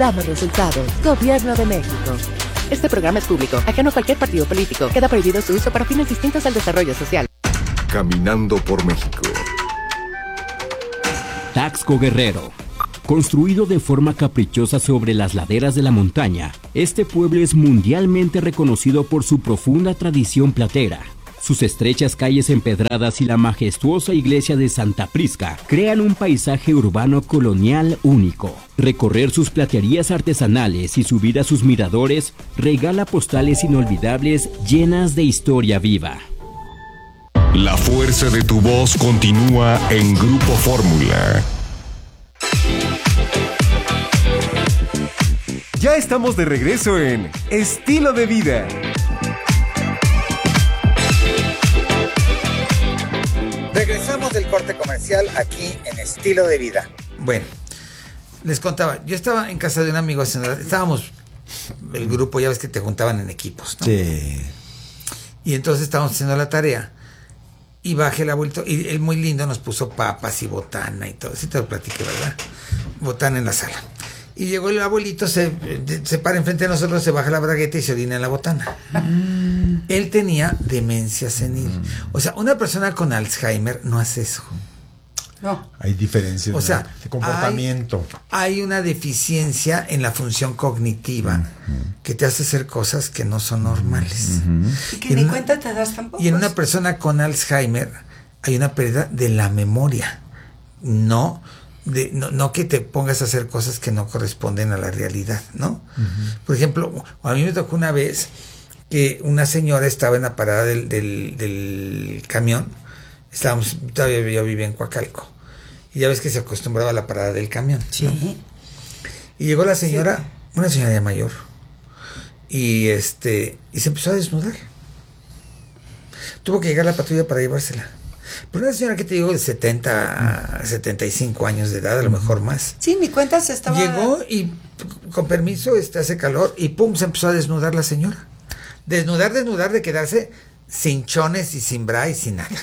damos resultados. Gobierno de México. Este programa es público, ajeno a cualquier partido político. Queda prohibido su uso para fines distintos al desarrollo social. Caminando por México. Taxco Guerrero. Construido de forma caprichosa sobre las laderas de la montaña, este pueblo es mundialmente reconocido por su profunda tradición platera. Sus estrechas calles empedradas y la majestuosa iglesia de Santa Prisca crean un paisaje urbano colonial único. Recorrer sus platerías artesanales y subir a sus miradores regala postales inolvidables llenas de historia viva. La fuerza de tu voz continúa en Grupo Fórmula. Ya estamos de regreso en Estilo de Vida. Regresamos del corte comercial aquí en Estilo de Vida. Bueno, les contaba, yo estaba en casa de un amigo, estábamos, el grupo, ya ves que te juntaban en equipos, ¿no? Sí. Y entonces estábamos haciendo la tarea y bajé el abuelito, y él muy lindo nos puso papas y botana y todo, así te lo platiqué, ¿verdad? Botana en la sala. Y llegó el abuelito, se para enfrente de nosotros, se baja la bragueta y se orina en la botana. Él tenía demencia senil. O sea, una persona con Alzheimer no hace eso. No. Hay diferencias, o sea, de comportamiento. Hay una deficiencia en la función cognitiva que te hace hacer cosas que no son normales. Y que ni cuenta te das tampoco. Y en una persona con Alzheimer hay una pérdida de la memoria. No que te pongas a hacer cosas que no corresponden a la realidad, ¿no? Por ejemplo, a mí me tocó una vez que una señora estaba en la parada del camión. Todavía yo vivía en Coacalco, y ya ves que se acostumbraba a la parada del camión, ¿no? Sí. Y llegó la señora, una señora ya mayor, y se empezó a desnudar. Tuvo que llegar la patrulla para llevársela. Pero una señora que te digo de 70 a 75 años de edad, a lo mejor más. Sí, mi cuenta se estaba... Llegó y, con permiso, hace calor, y pum, se empezó a desnudar la señora. Desnudar, de quedarse sin chones y sin bra y sin nada.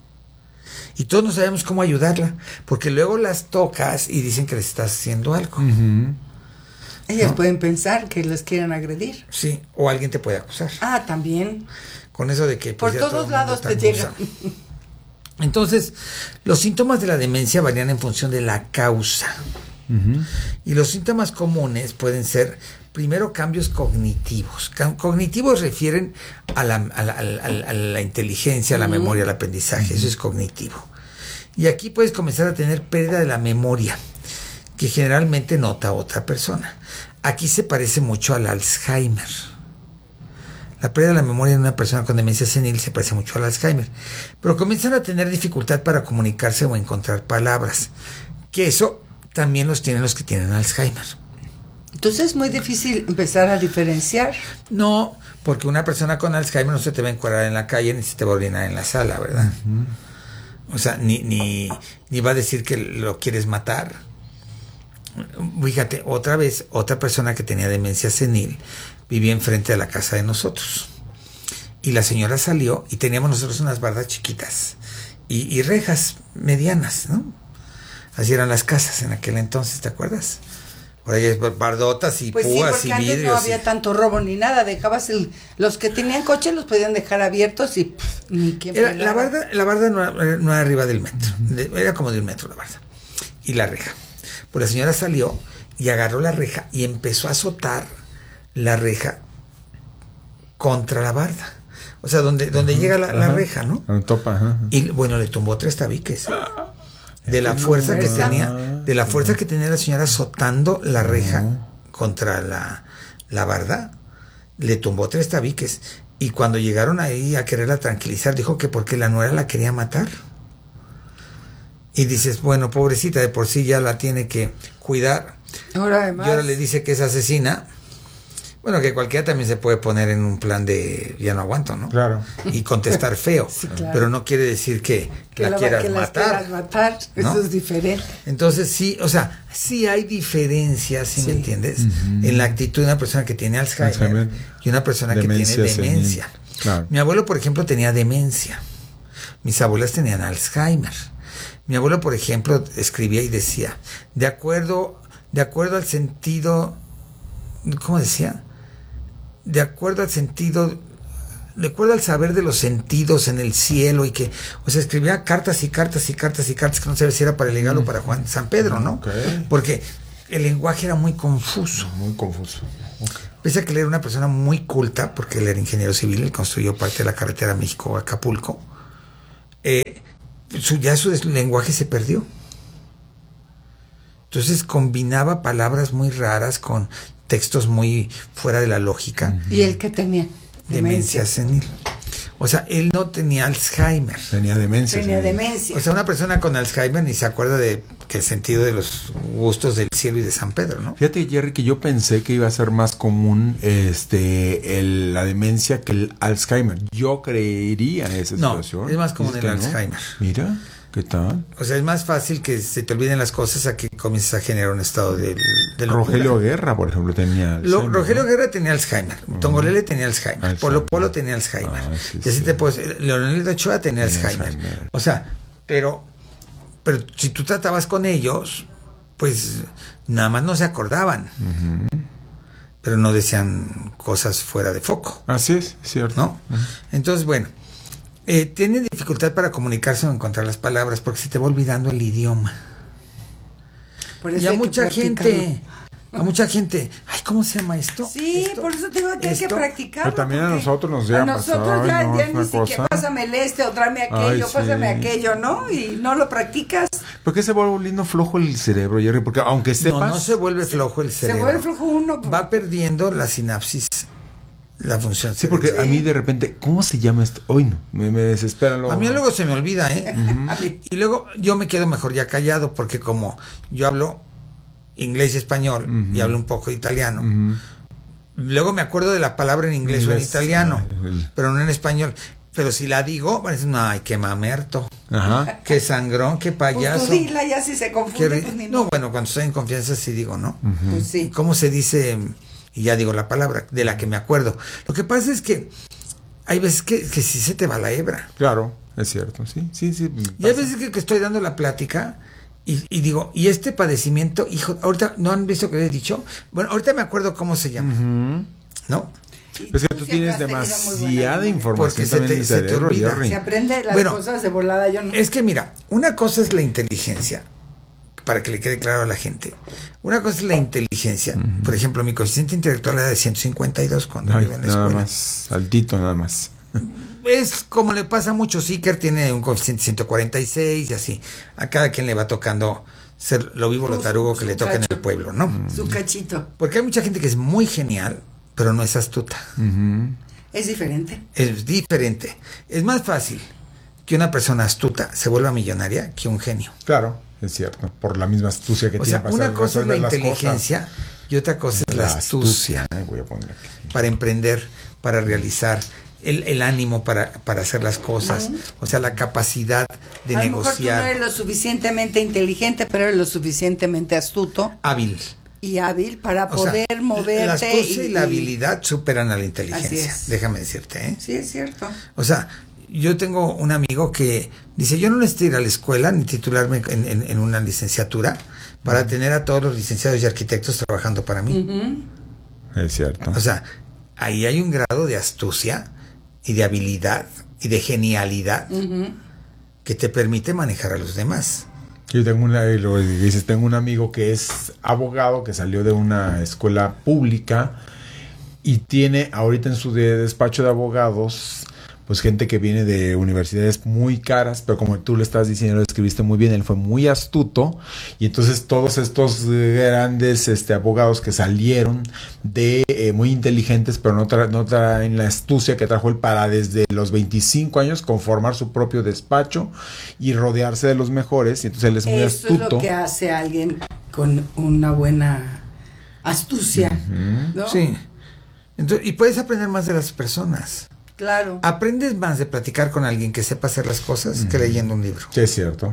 Y todos no sabemos cómo ayudarla, porque luego las tocas y dicen que les estás haciendo algo. Ellas ¿no? pueden pensar que les quieren agredir. Sí, o alguien te puede acusar. Ah, también. Con eso de que... Por todos lados te llegan. Entonces, los síntomas de la demencia varían en función de la causa. Y los síntomas comunes pueden ser, primero, cambios cognitivos. Cognitivos refieren a la inteligencia, a la memoria, al aprendizaje. Eso es cognitivo. Y aquí puedes comenzar a tener pérdida de la memoria, que generalmente nota otra persona. Aquí se parece mucho al Alzheimer. La pérdida de la memoria en una persona con demencia senil se parece mucho al Alzheimer. Pero comienzan a tener dificultad para comunicarse o encontrar palabras. Que eso también los tienen los que tienen Alzheimer. Entonces es muy difícil empezar a diferenciar. No, porque una persona con Alzheimer no se te va a encuadrar en la calle ni se te va a orinar en la sala, ¿verdad? O sea, ni va a decir que lo quieres matar. Fíjate, otra vez, otra persona que tenía demencia senil vivía enfrente de la casa de nosotros. Y la señora salió y teníamos nosotros unas bardas chiquitas y rejas medianas, ¿no? Así eran las casas en aquel entonces, ¿te acuerdas? Ahora hay bardotas y pues púas sí, y porque vidrios. antes no había tanto robo ni nada. Dejabas los que tenían coche los podían dejar abiertos y ni quien la barda no era arriba del metro. Era como de 1 metro la barda. Y la reja. Pues la señora salió y agarró la reja y empezó a azotar la reja contra la barda. O sea, donde llega la reja, ¿no? Topa, y bueno, le tumbó 3 tabiques. De la fuerza que tenía, la señora azotando la reja contra la barda, le tumbó 3 tabiques. Y cuando llegaron ahí a quererla tranquilizar, dijo que porque la nuera la quería matar. Y dices, bueno, pobrecita, de por sí ya la tiene que cuidar. Ahora además, y ahora le dice que es asesina. Bueno, que cualquiera también se puede poner en un plan de ya no aguanto, ¿no? Claro. Y contestar feo. Sí, claro. Pero no quiere decir que la quieras matar. ¿no? Eso es diferente. Entonces sí, o sea, sí hay diferencias, ¿sí me entiendes? En la actitud de una persona que tiene Alzheimer y una persona que tiene demencia. Claro. Mi abuelo, por ejemplo, tenía demencia. Mis abuelas tenían Alzheimer. Mi abuelo, por ejemplo, escribía y decía, de acuerdo al sentido ¿cómo decía? De acuerdo al sentido, de acuerdo al saber de los sentidos en el cielo, y que, o sea, escribía cartas y cartas y cartas y cartas que no sabía si era para el legado o para Juan San Pedro, ¿no? Okay. Porque el lenguaje era muy confuso. Muy confuso. Okay. Pese a que él era una persona muy culta, porque él era ingeniero civil, él construyó parte de la carretera México-Acapulco, su lenguaje se perdió. Entonces combinaba palabras muy raras con textos muy fuera de la lógica. ¿Y él qué tenía? Demencia senil. O sea, él no tenía Alzheimer. Tenía demencia. Tenía demencia. O sea, una persona con Alzheimer ni se acuerda de que el sentido de los gustos del cielo y de San Pedro, ¿no? Fíjate, Jerry, que yo pensé que iba a ser más común la demencia que el Alzheimer. Yo creería esa situación. No, es más común el Alzheimer. Mira, ¿qué tal? O sea, es más fácil que se te olviden las cosas a que comiences a generar un estado de locura. Rogelio Guerra, por ejemplo, tenía Alzheimer. Rogelio Guerra tenía Alzheimer. Tongolele tenía Alzheimer. Polo Polo tenía Alzheimer. Sí, y así sí. te puedo decir, Leonel Ochoa tenía Alzheimer. O sea, pero si tú tratabas con ellos, pues nada más no se acordaban. Pero no decían cosas fuera de foco. Así es, cierto. ¿No? Entonces, bueno, tiene dificultad para comunicarse o encontrar las palabras porque se te va olvidando el idioma. Por eso Y a hay que mucha practicarlo. gente, ay, ¿cómo se llama esto? Sí, ¿Esto? por eso tengo que hay que ¿Esto? practicarlo. Pero también a porque nosotros nos llega a pasar, nosotros ya ¿no? Es ni una siquiera cosa. pásame el o tráeme aquello, Ay, pásame sí. aquello, ¿no? Y no lo practicas. ¿Por qué se vuelve volviendo flojo el cerebro, Jerry? Porque aunque sepas... No se vuelve flojo el cerebro. Se vuelve flojo uno. Va perdiendo la sinapsis, la función. Sí, porque a mí de repente, ¿cómo se llama esto? Hoy no, me desespera luego. A mí luego se me olvida, ¿eh? Y luego yo me quedo mejor ya callado porque como yo hablo inglés y español y hablo un poco de italiano, luego me acuerdo de la palabra en inglés o en italiano, pero no en español. Pero si la digo, parece, ay, qué mamerto, Ajá. qué sangrón, qué Pues payaso. tú dila, ya si se confunde, pues ni No, modo. bueno, cuando estoy en confianza sí digo, ¿no? Pues sí. ¿Cómo se dice? Y ya digo la palabra de la que me acuerdo. Lo que pasa es que hay veces que sí se te va la hebra. Claro, es cierto, sí. Y hay veces que estoy dando la plática y digo, y este padecimiento, hijo, ahorita, ¿no han visto que les he dicho? Bueno, ahorita me acuerdo cómo se llama, ¿no? Es que tú tienes demasiada información Porque también en el se te cerebro, olvida. Jerry. Se aprende las Bueno, cosas de volada, yo no. Es que mira, una cosa es la inteligencia, para que le quede claro a la gente. Una cosa es la inteligencia. Por ejemplo, mi coeficiente intelectual era de 152 cuando Ay, iba en la nada escuela. más, altito nada más. Es como le pasa a muchos. Iker tiene un coeficiente 146 y así. A cada quien le va tocando ser lo vivo, lo tarugo que le toca en el pueblo, ¿no? Su cachito. Porque hay mucha gente que es muy genial, pero no es astuta. Es diferente. Es diferente. Es más fácil que una persona astuta se vuelva millonaria que un genio. Claro, es cierto. Por la misma astucia que O tiene sea, para una cosa es la resolver las inteligencia cosas. y otra cosa es la astucia. Voy a poner aquí. Para emprender, para realizar, el ánimo para hacer las cosas, o sea, la capacidad de A lo mejor tú no negociar, eres lo suficientemente inteligente, pero eres lo suficientemente astuto hábil. y hábil para O sea, poder moverte. la astucia y la habilidad superan a la inteligencia. Así es. Déjame decirte, ¿eh? Sí, es cierto. O sea, yo tengo un amigo que dice, yo no necesito ir a la escuela ni titularme en una licenciatura para tener a todos los licenciados y arquitectos trabajando para mí. Es cierto. O sea, ahí hay un grado de astucia y de habilidad y de genialidad que te permite manejar a los demás. Yo tengo un amigo que es abogado, que salió de una escuela pública y tiene ahorita en su despacho de abogados pues gente que viene de universidades muy caras, pero como tú le estás diciendo, lo escribiste muy bien, él fue muy astuto, y entonces todos estos grandes abogados que salieron de muy inteligentes, pero no traen la astucia que trajo él para desde los 25 años conformar su propio despacho y rodearse de los mejores, y entonces él es muy Eso astuto. es lo que hace alguien con una buena astucia, ¿no? Sí. Entonces, y puedes aprender más de las personas. Claro. Aprendes más de platicar con alguien que sepa hacer las cosas que leyendo un libro. Sí, es cierto.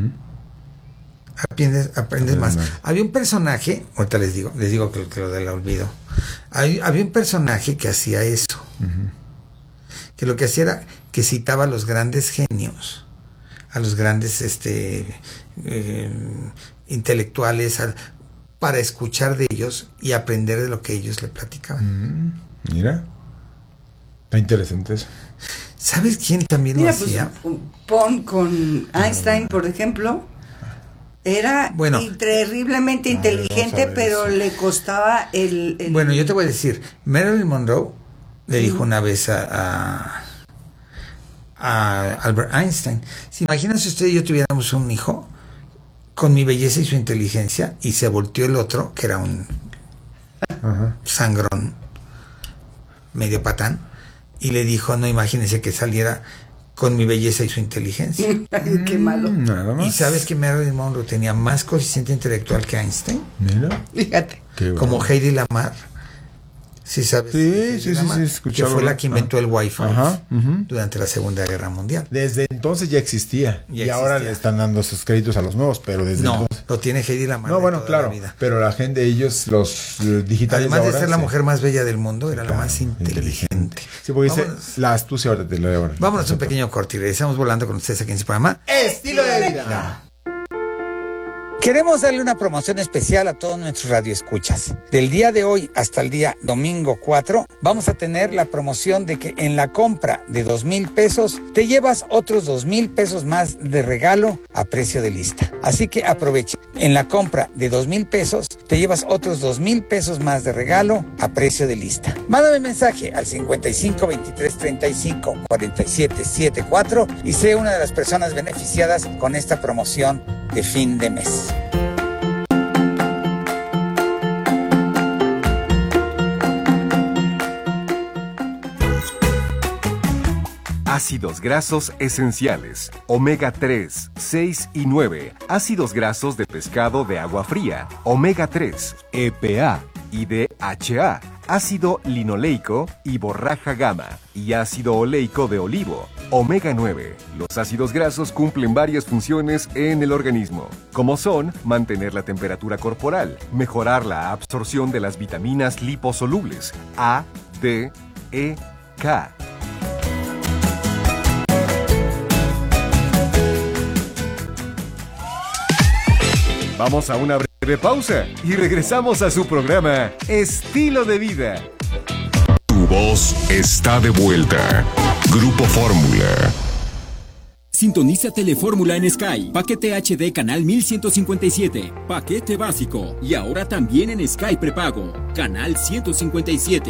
Aprendes más. Había un personaje, ahorita les digo que lo del olvido. Había un personaje que hacía eso. Que lo que hacía era que citaba a los grandes genios, a los grandes intelectuales, para escuchar de ellos y aprender de lo que ellos le platicaban. Mira, está interesante eso. ¿Sabes quién también lo hacía? Pon con Einstein, por ejemplo, era terriblemente inteligente, pero le costaba el... Bueno, yo te voy a decir, Marilyn Monroe le dijo una vez a Albert Einstein, ¿se imaginan si usted y yo tuviéramos un hijo con mi belleza y su inteligencia, y se volteó el otro, que era un sangrón, medio patán, y le dijo, no, imagínense que saliera con mi belleza y su inteligencia? Qué malo. Nada más. ¿Y sabes que Marilyn Monroe tenía más coeficiente intelectual que Einstein? Mira. Fíjate. Como Heidi Lamar. ¿Sí sabes? Sí, que fue la que inventó el Wi-Fi durante la Segunda Guerra Mundial. Desde entonces ya existía. Y ahora le están dando sus créditos a los nuevos, pero desde entonces... lo tiene Heidi Lamar. No, bueno, claro, pero la gente, ellos, los digitales además de ahora, ser la mujer más bella del mundo, era la más inteligente. Sí, porque dice, la astucia ahora te lo llevan. Vámonos a un pequeño corte y regresamos volando con ustedes aquí en su programa Estilo de Vida. Queremos darle una promoción especial a todos nuestros radioescuchas. Del día de hoy hasta el día domingo 4, vamos a tener la promoción de que en la compra de 2,000 pesos te llevas otros 2,000 pesos más de regalo a precio de lista. Así que aprovecha. En la compra de 2,000 pesos te llevas otros 2,000 pesos más de regalo a precio de lista. Mándame mensaje al 55 23 35 47 74 y sé una de las personas beneficiadas con esta promoción de fin de mes. Ácidos grasos esenciales, omega 3, 6 y 9, ácidos grasos de pescado de agua fría, omega 3, EPA y DHA, ácido linoleico y borraja gamma y ácido oleico de olivo, omega 9. Los ácidos grasos cumplen varias funciones en el organismo, como son mantener la temperatura corporal, mejorar la absorción de las vitaminas liposolubles A, D, E, K. Vamos a una breve pausa y regresamos a su programa Estilo de Vida. Tu voz está de vuelta. Grupo Fórmula. Sintoniza Telefórmula en Sky. Paquete HD canal 1157. Paquete básico. Y ahora también en Sky prepago. Canal 157.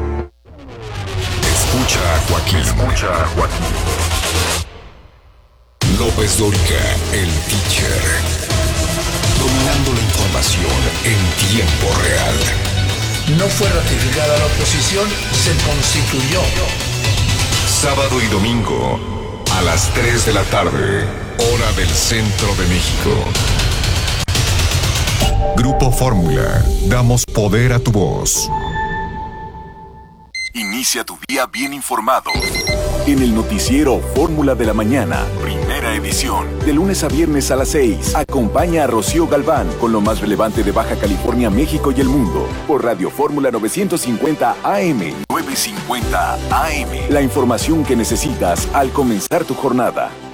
Escucha a Joaquín. López Dóriga, el teacher. Dominando la información en tiempo real. No fue ratificada la oposición, se constituyó. Sábado y domingo, a las 3 de la tarde, hora del centro de México. Grupo Fórmula, damos poder a tu voz. Inicia tu día bien informado. En el noticiero Fórmula de la Mañana, primera edición. De lunes a viernes a las 6. Acompaña a Rocío Galván con lo más relevante de Baja California, México y el mundo. Por Radio Fórmula 950 AM. 950 AM. La información que necesitas al comenzar tu jornada.